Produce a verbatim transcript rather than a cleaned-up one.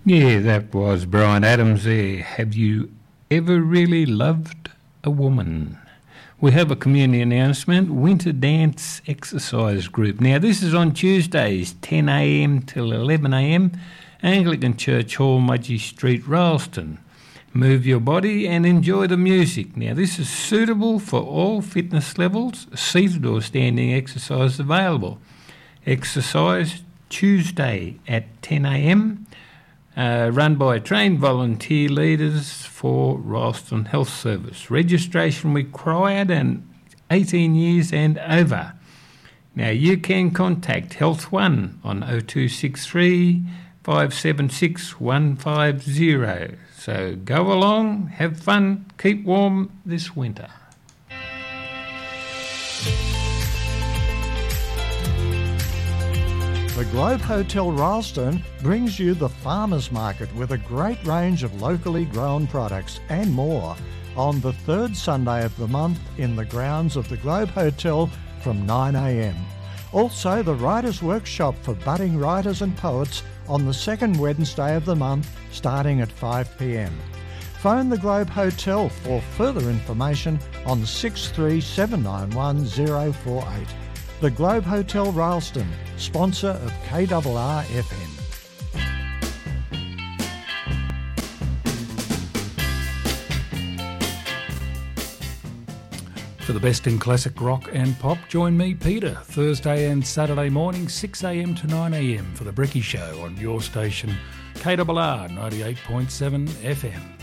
Yeah, that was Brian Adams there. Have you ever really loved a woman? We have a community announcement, Winter Dance Exercise Group. Now, this is on Tuesdays, ten a m till eleven a m, Anglican Church Hall, Mudgee Street, Ralston. Move your body and enjoy the music. Now, this is suitable for all fitness levels, seated or standing exercise available. Exercise Tuesday at ten a m, uh, run by trained volunteer leaders for Ralston Health Service. Registration required and eighteen years and over. Now, you can contact Health One on oh two six three, five seven six, one five zero. So go along, have fun, keep warm this winter. The Globe Hotel Ralston brings you the Farmers Market with a great range of locally grown products and more on the third Sunday of the month in the grounds of the Globe Hotel from nine a m. Also, the Writers' Workshop for budding writers and poets on the second Wednesday of the month starting at five p m. Phone the Globe Hotel for further information on six three seven nine one zero four eight. The Globe Hotel Ralston, sponsor of K R R F M. For the best in classic rock and pop, join me, Peter, Thursday and Saturday morning, six a m to nine a m for the Brecky Show on your station, K R R ninety-eight point seven F M.